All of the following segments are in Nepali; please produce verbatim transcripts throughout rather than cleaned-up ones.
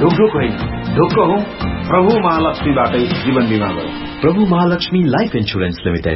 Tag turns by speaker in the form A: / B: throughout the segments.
A: ढोकढोक होइन, ढोक्क हौ प्रभु महालक्ष्मीबाटै जीवन बीमा गरौँ।
B: प्रभु महालक्ष्मी लाइफ इन्सुरेन्स लिमिटेड।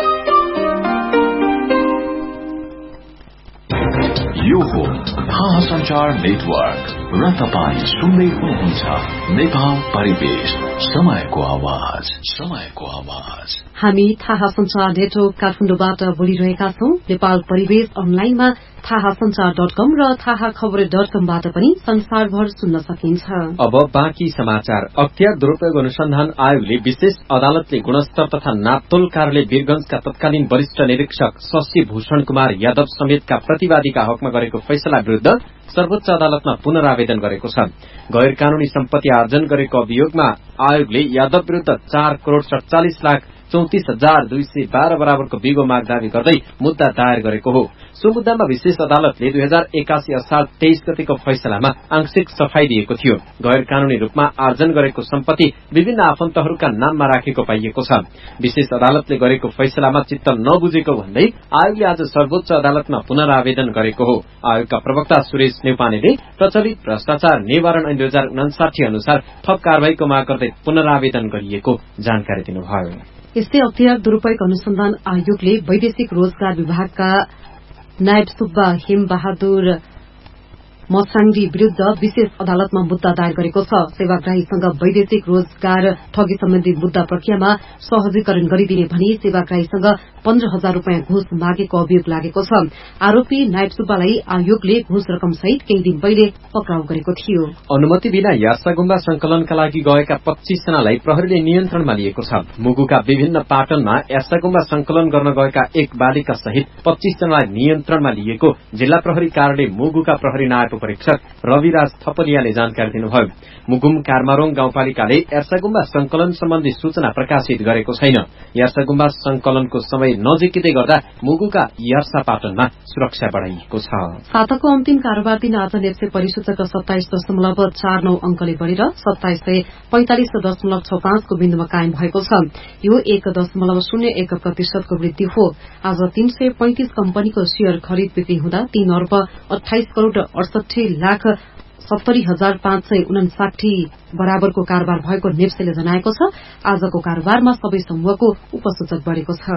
C: यो हो थाहा संचार नेटवर्क र तपाईँ सुन्दै हुनुहुन्छ नेपाल परिवेश, समयको आवाज, समयको आवाज।
D: हामी थाहा संचार नेटवर्क काठमाडौँबाट बोलिरहेका छौं। नेपाल परिवेश अनलाइनमा थाहा संचार डट कम र थाहा खबर डट कमबाट पनि संसारभर सुन्न सकिन्छ।
E: अब बाँकी समाचार। अख्तियार दुरूपयोग अनुसन्धान आयोगले विशेष अदालतले गुणस्तर तथा नापतोल कार्यालय वीरगंजका तत्कालीन वरिष्ठ निरीक्षक शशि भूषण कुमार यादव समेतका प्रतिवादीका हकमा गरेको फैसला विरूद्ध सर्वोच्च अदालतमा पुनरावेदन गरेको छ। गैर कानूनी सम्पत्ति आर्जन गरेको अभियोगमा आयोगले यादव विरूद्ध चार करोड़ सड़चालिस लाख चौतिस हजार दुई सय बाह्र बराबरको बिगो माग दावी गर्दै मुद्दा दायर गरेको हो। सो मुद्दामा विशेष अदालतले दुई हजार एकासी असार तेइस गतिको फैसलामा आंशिक सफाई दिएको थियो। गैर कानूनी रूपमा आर्जन गरेको सम्पत्ति विभिन्न आफन्तहरूका नाममा राखेको पाइएको छ। विशेष अदालतले गरेको फैसलामा चित्त नबुझेको भन्दै आयोगले आज सर्वोच्च अदालतमा पुनरावेदन गरेको हो। आयोगका प्रवक्ता सुरेश नेउपानेले प्रचलित भ्रष्टाचार निवारण ऐन दुई हजार उनासाठी अनुसार थप कार्यवाहीको माग गर्दै पुनरावेदन गरिएको जानकारी दिनुभयो।
D: यस्तै अख्तियार दुरूपयोग अनुसन्धान आयोगले वैदेशिक रोजगार विभागका नायब सुब्बा हेम बहादुर मसाङडी विरूद्ध विशेष अदालतमा मुद्दा दायर गरेको छ। सेवाग्राहीसँग वैदेशिक रोजगार ठगी सम्बन्धी मुद्दा प्रक्रियामा सहजीकरण गरिदिने भनी सेवाग्राहीसँग पन्ध्र हजार रूपियाँ घुस मागेको अभियोग लागेको छ। आरोपी नायब सुब्बालाई आयोगले घुस रकम सहित केही दिन पहिले पक्राउ गरेको थियो।
E: अनुमति बिना यासागुम्बा संकलनका लागि गएका पच्चीस जनालाई प्रहरीले नियन्त्रणमा लिएको छ। मुगुका विभिन्न पाटनमा यासागुम्बा संकलन गर्न गएका एक बालिका सहित पच्चीस जनालाई नियन्त्रणमा लिएको जिल्ला प्रहरी कार्यालय मुगुका प्रहरी नायब परीक्षक रविराज थपलियाले जानकारी दिनुभयो। मुगुम कार्मारोङ गाउँपालिकाले यासागुम्बा संकलन सम्बन्धी सूचना प्रकाशित गरेको छैन। यासागुम्बा संकलनको समय नजिकै गर्दा मुगुका यार्सा पाटनमा सुरक्षा बढ़ाइएको छ।
D: साताको अन्तिम कारोबार दिन आज नेप्से परिसूचक सत्ताइस दशमलव चार नौ अंकले बढ़ेर सत्ताइस सय पैंतालिस दशमलव छ पाँचको बिन्दुमा कायम भएको छ। यो एक दशमलव शून्य एक प्रतिशतको वृद्धि हो। आज तीन सय पैंतिस कम्पनीको शेयर खरिद बिक्री हुँदा तीन अर्ब अठाइस करोड़ अडसठी लाख सत्तरी हजार पाँच सय उनासाठी बराबरको कारोबार भएको नेप्सेले जनाएको छ। आजको कारोबारमा सबै समूहको उपसूचक बढ़ेको छ।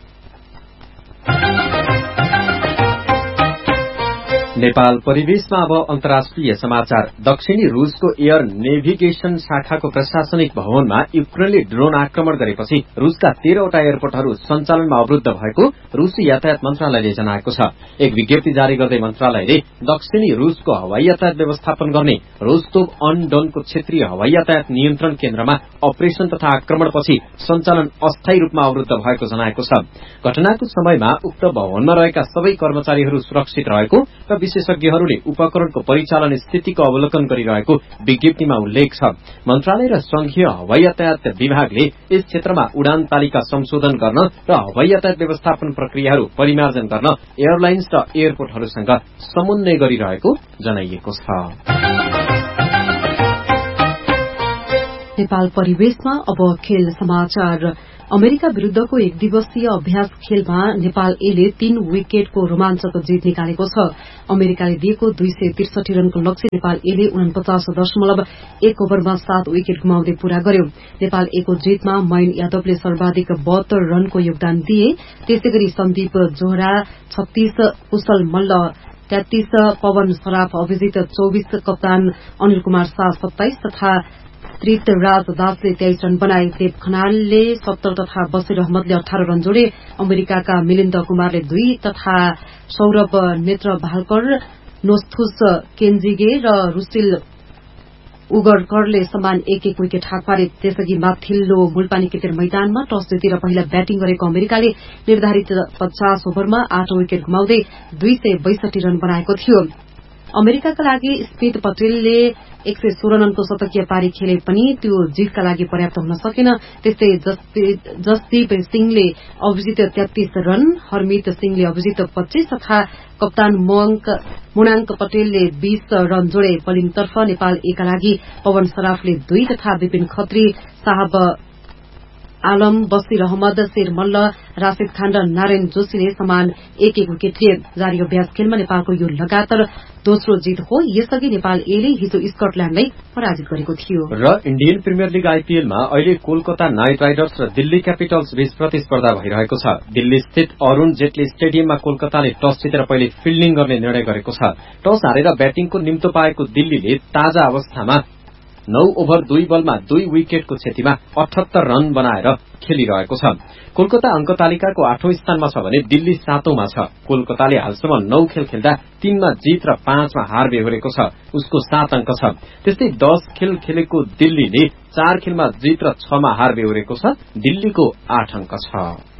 E: नेपाल परिवेशमा अब अन्तर्राष्ट्रिय समाचार। दक्षिणी रूसको एयर नेभिगेशन शाखाको प्रशासनिक भवनमा युक्रेनले ड्रोन आक्रमण गरेपछि रूसका तेह्रवटा एयरपोर्टहरू सञ्चालनमा अवरूद्ध भएको रूसी यातायात मन्त्रालयले जनाएको छ। एक विज्ञप्ति जारी गर्दै मन्त्रालयले दक्षिणी रूसको हवाई यातायात व्यवस्थापन गर्ने रोस्तोव अन डोनको क्षेत्रीय हवाई यातायात नियन्त्रण केन्द्रमा अपरेशन तथा आक्रमणपछि सञ्चालन अस्थायी रूपमा अवरूद्ध भएको जनाएको छ। घटनाको समयमा उक्त भवनमा रहेका सबै कर्मचारीहरू सुरक्षित रहेको र विशेषज्ञहरूले उपकरणको परिचालन स्थितिको अवलोकन गरिरहेको विज्ञप्तिमा उल्लेख छ। मन्त्रालय र संघीय हवाई यातायात विभागले यस क्षेत्रमा उडान तालिका संशोधन गर्न र हवाई यातायात व्यवस्थापन प्रक्रियाहरू परिमार्जन गर्न एयरलाइन्स र एयरपोर्टहरूसँग समन्वय गरिरहेको जनाइएको छ।
D: नेपाल परिवेशमा अब खेल समाचार। अमेरिका विरूद्धको एक दिवसीय अभ्यास खेलमा नेपाल एले तीन विकेटको रोमाञ्चक जीत निकालेको छ। अमेरिकाले दिएको दुई सय त्रिसठी रनको लक्ष्य नेपाल एले उनपचास दशमलव एक ओभरमा सात विकेट गुमाउँदै पूरा गर्यो। नेपाल एको जीतमा मयन यादवले सर्वाधिक बहत्तर रनको योगदान दिए। त्यसै गरी सन्दीप जोहरा छत्तीस, कुशल मल्ल तेत्तीस, पवन सराफ अभिजित चौबीस, कप्तान अनिल कुमार शाह सत्ताइस तथा त्रितराज दासले तेइस रन बनाए। देव खनालले सत्तर तथा बशीर अहमदले अठार रन जोडे। अमेरिकाका मिलिन्द कुमारले दुई तथा सौरभ नेत्र भालकर, नोस्थुस केन्जिगे र रुसिल उगरकरले समान एक एक विकेट हात पारे। त्यसअघि माथिल्लो मुलपानी क्रिकेट मैदानमा टस जितेर पहिला ब्याटिङ गरेको अमेरिकाले निर्धारित पचास ओभरमा आठ विकेट गुमाउँदै दुई सय बैसठी रन बनाएको थियो। अमेरिकाका लागि स्मिथ पटेलले एक सय सोह्र रनको शतकीय पारी खेले पनि त्यो जीतका लागि पर्याप्त हुन सकेन। त्यस्तै जसदीप सिंहले अभिजित तेत्तीस रन, हरमित सिंहले अभिजित पच्चीस तथा कप्तान मुणाङ्क पटेलले बीस रन जोडे। बलिङतर्फ नेपाल एका लागि पवन सराफले दुई तथा विपिन खत्री साहब आलम, बशीर अहमद, शेर मल्ल, राशिद खान र नारायण जोशीले समान एक एक विकेट लिए। जारी अभ्यास खेलमा नेपालको यो लगातार दोस्रो जित हो। यसअघि नेपाल एले हिजो स्कटल्याण्डलाई पराजित गरेको थियो।
E: र इण्डियन प्रिमियर लीग आईपीएलमा अहिले कोलकाता नाइट राइडर्स र दिल्ली क्यापिटल्स बीच प्रतिस्पर्धा भइरहेको छ। दिल्ली स्थित अरूण जेटली स्टेडियममा कोलकाताले टस जितेर पहिले फिल्डिङ गर्ने निर्णय गरेको छ। टस हारेर ब्याटिङको निम्तो पाएको दिल्लीले ताजा अवस्थामा नौ ओभर दुई बलमा दुई विकेटको क्षतिमा अठहत्तर रन बनाएर खेलिरहेको छ। कोलकाता अंक तालिकाको आठौं स्थानमा छ भने दिल्ली सातौंमा छ। कोलकाताले हालसम्म नौ खेल खेल्दा तीनमा जीत र पाँचमा हार बेहोरेको छ। उसको सात अंक छ। त्यस्तै दस खेल खेलेको दिल्लीले चार खेलमा जीत र छमा हार बेहोरेको छ। दिल्लीको आठ अंक छ।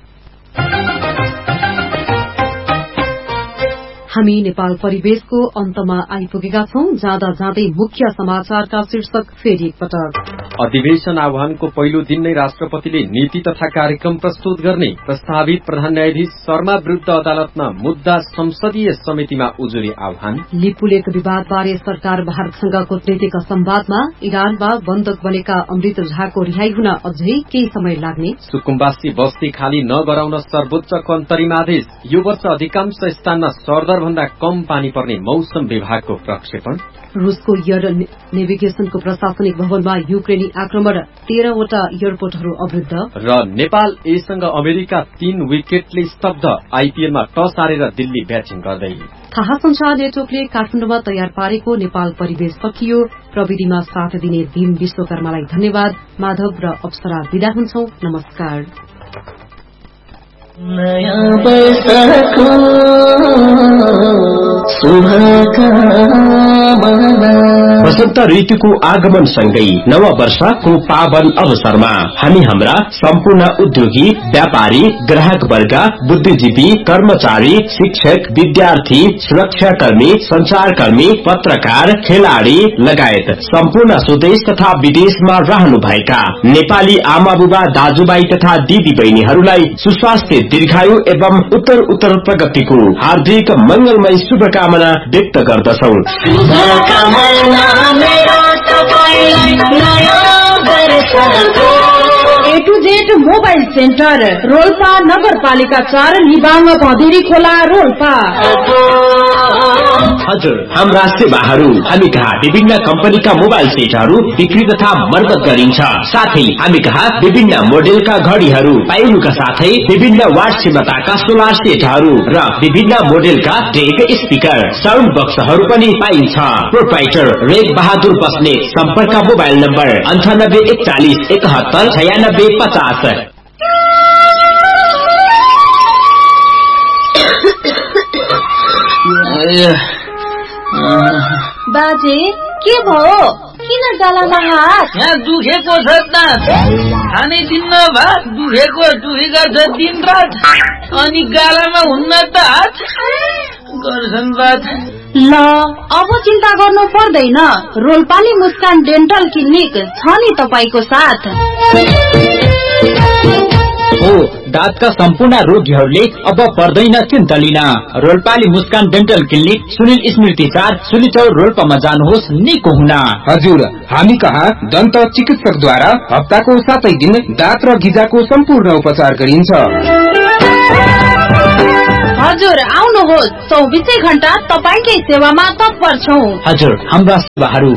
D: हामी नेपाल परिवेशको अन्तमा आइपुगेका छौं। जाँदा जाँदै मुख्य समाचारका शीर्षक फेरि एकपटक।
E: अधिवेशन आह्वानको पहिलो दिन नै राष्ट्रपतिले नीति तथा कार्यक्रम प्रस्तुत गर्ने। प्रस्तावित प्रधान न्यायाधीश शर्मा विरूद्ध अदालतमा मुद्दा संसदीय समितिमा उजुरी आह्वान। लिपुलेक विवादबारे सरकार भारतसँग कूटनीतिक संवादमा। इरानमा बन्दक बनेका अमृत झाको रिहाई हुन अझै केही समय लाग्ने। सुकुम्बासी बस्ती खाली नगराउन सर्वोच्चको अन्तरिम आदेश। यो वर्ष अधिकांश स्थानमा सरदर भन्दा कम पानी पर्ने मौसम विभागको प्रक्षेपण। रूसको एयर नेभिगेशनको प्रशासनिक भवनमा युक्रेनी आक्रमण। तेह्रवटा एयरपोर्टहरू अवरुद्ध। र नेपाल एसँग अमेरिका तीन विकेटले स्तब्ध। आईपीएलमा टस हारेर दिल्ली ब्याटिङ गर्दै। थाहा संचार नेटवर्कले काठमाडौँमा तयार पारेको नेपाल परिवेश सकियो। प्रविधिमा साथ दिने दिन विश्वकर्मालाई धन्यवाद। माधव र अप्सरा विदा हुन्छौं। नमस्कार।
F: नयाँ वर्षको शुभकामना।
B: वसन्त ऋतुको आगमन सँगै नव वर्षको पावन अवसरमा हामी हाम्रा सम्पूर्ण उद्योगी, व्यापारी, ग्राहक वर्ग, बुद्धिजीवी, कर्मचारी, शिक्षक, विद्यार्थी, सुरक्षाकर्मी, संचारकर्मी, पत्रकार, खेलाड़ी लगायत सम्पूर्ण स्वदेश तथा विदेशमा रहनुभएका नेपाली आमा बुबा, दाजुभाइ तथा दिदी बहिनीहरूलाई सुस्वास्थ्य, दीर्घायु एवं उत्तर उत्तर प्रगतिको हार्दिक मंगलमय शुभकामना व्यक्त गर्दछौ।
G: ए two Z mobile centre Rolpa नगरपालिका चार लिबाङ भदेरी खोला रोल्पा।
B: हजुर, हाम्रा सेवाहरू हामी कहाँ विभिन्न कम्पनीका मोबाइल सेटहरू बिक्री तथा मर्मत गरिन्छ। साथै हामी कहाँ विभिन्न मोडेलका घड़ीहरू, पाइनुका साथै विभिन्न वाट क्षमताका सोलर सेटहरू र विभिन्न मोडेलका डेक स्पिकर, साउन्ड बक्सहरू पनि पाइन्छ। प्रोप्राइटर रेग बहादुर बस्नेत। सम्पर्क मोबाइल नम्बर अन्ठानब्बे एकचालिस एकहत्तर छयानब्बे पचास।
G: बाजे के भयो? किन गलामा हात?
H: यहाँ दुखेको छ त, खाने दिन्न भात दुखेको दुखी गर्छ दिन रात, अनि गालामा हुन्न त हात गर्छन् बात।
G: ल अब चिन्ता गर्नु पर्दैन। रोल्पाली मुस्कान डेन्टल क्लिनिक छ नि तपाईको साथ।
I: हो, दाँतका सम्पूर्ण रोगीहरूले अब पर्दैन चिन्ता लिन। रोल्पाली मुस्कान डेन्टल क्लिनिक सुनिल स्मृति चार सुलिचौर रोल्पामा जानुहोस् निको हुन।
J: हजुर, हामी कहाँ दन्त चिकित्सकद्वारा हप्ताको सातै दिन दाँत र गिजाको सम्पूर्ण उपचार गरिन्छ।
G: हजुर आउनुहोस्, चौबिसै घण्टा तपाईकै सेवामा तत्पर छौं।
I: हजुर, हाम्रा सेवाहरू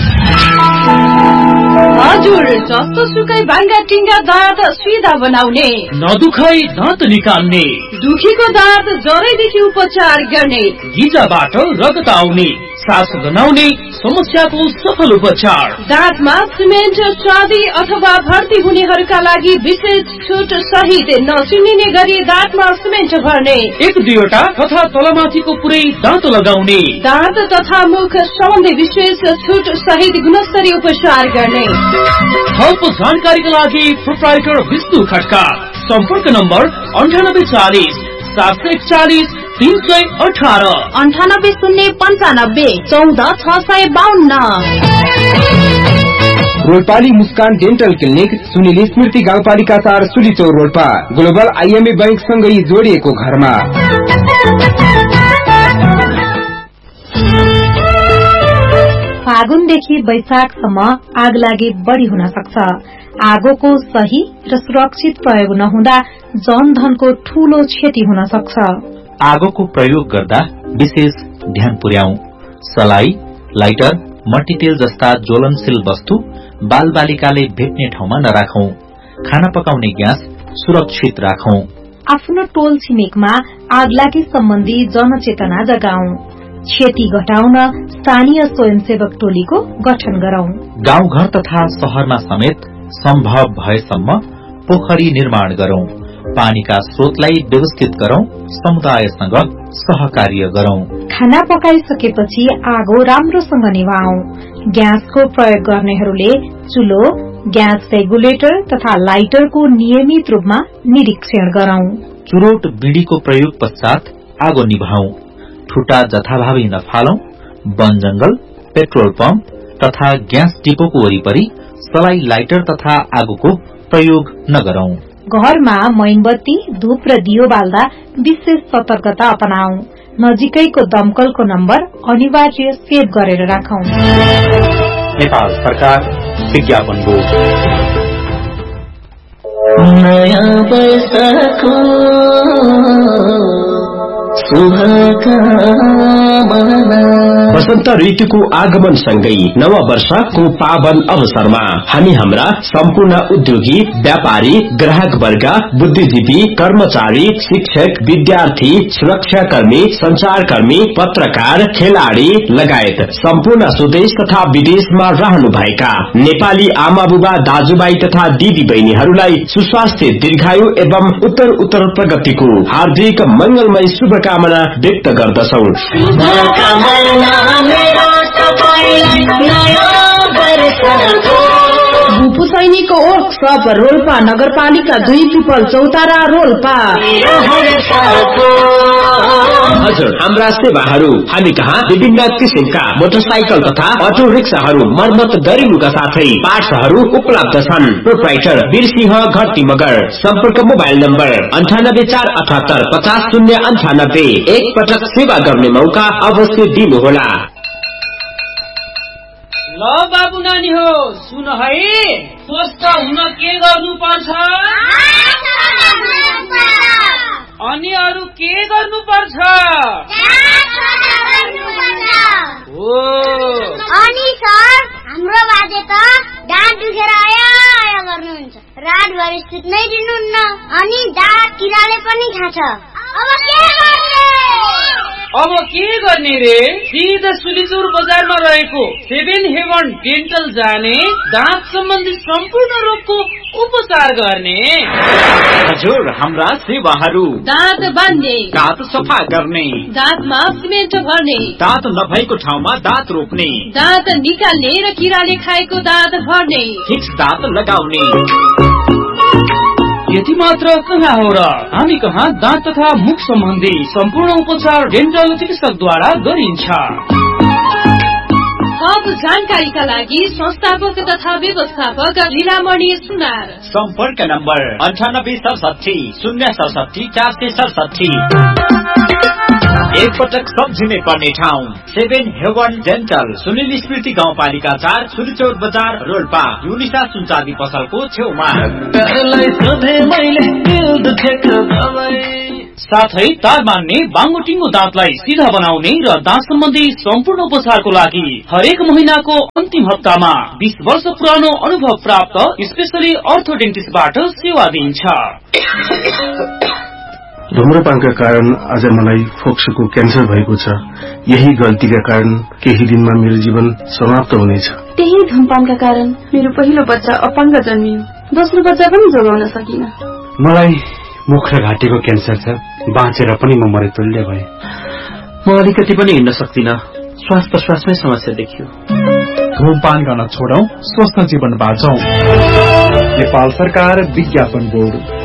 G: हजुर जस्तो सुकै भाङ्गा टिङ्गा दाँत सिधा बनाउने,
I: नदुखाई दाँत निकाल्ने,
G: दुखीको दाँत जरैदेखि उपचार गर्ने,
I: गिजाबाट रगत आउने, सास गनाउने समस्याको सफल उपचार,
G: दाँतमा सिमेन्ट चाँदी अथवा भर्ती हुनेहरूका लागि विशेष छुट सहित नचिनिने गरी दाँतमा सिमेन्ट भर्ने,
I: एक दुईवटा तथा तलमाथिको पुरै दाँत लगाउने,
G: दाँत तथा मुख सम्बन्धी विशेष छुट सहित गुणस्तरीय उपचार गर्ने।
I: थप जानकारीका लागि प्रोप्राइटर विष्णु खड्का। सम्पर्क नम्बर अन्ठानब्बे चालिस सात सय एकचालिस तीन सय अठार,
G: अन्ठानब्बे शून्य पन्चानब्बे चौध छ सय बाहन्न।
J: रोल्पाली मुस्कान डेन्टल क्लिनिक सुनिल स्मृति गाउँपालिका चार सुलिचौर रोल्पा। ग्लोबल आईएमए बैंक सँगै जोडिएको घरमा।
K: फागुनदेखि वैशाखसम्म आगलागी बढ़ी हुन सक्छ। आगोको सही र सुरक्षित प्रयोग नहुँदा जनधनको ठूलो क्षति हुन सक्छ।
L: आगोको प्रयोग गर्दा विशेष ध्यान पुर्याऊ। सलाई, लाइटर, मट्टीतेल जस्ता ज्वलनशील वस्तु बालबालिकाले भेट्ने ठाउँमा नराखौं। खाना पकाउने ग्यास सुरक्षित राखौं।
K: आफ्नो टोल छिमेकमा आगलागी सम्बन्धी जनचेतना जगाऊ। क्षति घटाउन स्थानीय स्वयंसेवक टोलीको गठन गरौं।
L: गाउँघर तथा शहरमा समेत सम्भव भएसम्म पोखरी निर्माण गरौं। पानीका स्रोतलाई व्यवस्थित गरौं। समुदायसँग सहकार्य गरौं।
K: खाना पकाइसकेपछि आगो राम्रोसँग निभाऊ। ग्यासको प्रयोग गर्नेहरूले चुलो, ग्यास रेगुलेटर तथा लाइटरको नियमित रूपमा निरीक्षण गरौं।
L: चुरोट बीडीको प्रयोग पश्चात आगो निभाऊ। ठुटा जथाभावी नफालौं। वन जंगल, पेट्रोल पम्प तथा ग्यास डिपोको वरिपरि सलाई, लाइटर तथा आगोको प्रयोग नगरौं।
K: घरमा मोमबत्ती, धूप र दियो बाल्दा विशेष सतर्कता अपनाऊ। नजिकैको दमकलको नम्बर अनिवार्य सेभ गरेर राखौं।
B: नेपाल सरकार विज्ञापन बोर्ड।
F: नयाँ वर्षको
B: वसन्त ऋतुको आगमन सँगै नव वर्षको पावन अवसरमा हामी हाम्रा सम्पूर्ण उद्योगी, व्यापारी, ग्राहक वर्ग, बुद्धिजीवी, कर्मचारी, शिक्षक, विद्यार्थी, सुरक्षाकर्मी, संचारकर्मी, पत्रकार, खेलाड़ी लगायत सम्पूर्ण स्वदेश तथा विदेशमा रहनुभएका नेपाली आमा बुबा, दाजुभाइ तथा दिदी बहिनीहरूलाई सुस्वास्थ्य, दीर्घायु एवं उत्तर उत्तर प्रगतिको हार्दिक मंगलमय शुभकामना व्यक्त गर्दछौ।
G: भूपू सैनिकको वर्कशप रोल्पा नगरपालिका दुई पिपल चौतारा रोल्पा।
B: हजुर, हाम्रा सेवाहरू हामी कहाँ विभिन्न किसिमका मोटरसाइकल तथा अटो रिक्साहरू मर्मत गरिनुका साथै पार्ट्सहरू उपलब्ध छन्। प्रोप्राइटर वीरसिंह घट्टी मगर। सम्पर्क मोबाइल नम्बर अन्ठानब्बे चार अठहत्तर पचास शून्य अन्ठानब्बे। एक पटक सेवा गर्ने मौका अवश्य दिनुहोला।
H: ल बाबु नानी हो, सुन है, स्वस्थ हुन के गर्नु पर्छ अनि अरू के गर्नु पर्छ? हो
M: अनि सर, हाम्रो बाजे त दाँत दुखेर आया आया गर्नुहुन्छ। रातभरि सुत्नै दिनुहुन्न अनि दाँत किराले पनि खान्छ। अब के गर्ने?
H: अब के गर्ने रे? सिधा सुलिचुर बजारमा रहेको सेभेन हेवन डेन्टल जाने, दाँत सम्बन्धी सम्पूर्ण रोगको उपचार गर्ने।
I: हजुर, हाम्रा सेवाहरू
G: दाँत बान्ने,
I: दाँत सफा गर्ने,
G: दाँतमा सिमेन्ट भर्ने,
I: दाँत नभएको ठाउँमा दाँत रोप्ने,
G: दाँत निकाल्ने र किराले खाएको दाँत भर्ने,
I: फिक्स दाँत लगाउने।
H: यति मात्र कहाँ हो र? हामी कहाँ दाँत तथा मुख सम्बन्धी सम्पूर्ण उपचार डेन्टल चिकित्सकद्वारा गरिन्छ।
G: थप जानकारीका लागि संस्थापक तथा व्यवस्थापक लीलामणि सुनार।
I: सम्पर्क नम्बर अन्ठानब्बे सडसठी शून्य सडसठी चार सय सडसठी। एक पटक सम्झिनै पर्ने ठाउँ सेभेन हेवन डेन्टल, सुनिल स्मृति गाउँपालिका चार, सुलिचौर बजार, रोल्पा, युनिसा सुनचाँदी पसलको छेउमा। साथै तार मान्ने, बाङ्गोटिङ्गो दाँतलाई सिधा बनाउने र दाँत सम्बन्धी सम्पूर्ण उपचारको लागि हरेक महिनाको अन्तिम हप्तामा बीस वर्ष पुरानो अनुभव प्राप्त स्पेशली अर्थोडेन्टिस्टबाट सेवा दिइन्छ।
A: धुम्रपानका कारण आज मलाई फोक्सोको क्यान्सर भएको छ। यही गल्तीका कारण केही दिनमा मेरो जीवन समाप्त हुनेछ।
N: त्यही धुम्रपानका कारण मेरो पहिलो बच्चा अपाङ्ग जन्मियो। दोस्रो बच्चा पनि जोगाउन सकिन।
A: मलाई मुख र घाँटीको क्यान्सर छ। बाँचेर पनि म मरेतुल्य भए।
O: म अलिकति पनि हिँड्न सक्दिनँ। श्वास प्रश्वासमै समस्या देखियो।
P: धूमपान गर्न छोडौं, स्वस्थ जीवन बाँचौं। नेपाल सरकार विज्ञापन बोर्ड।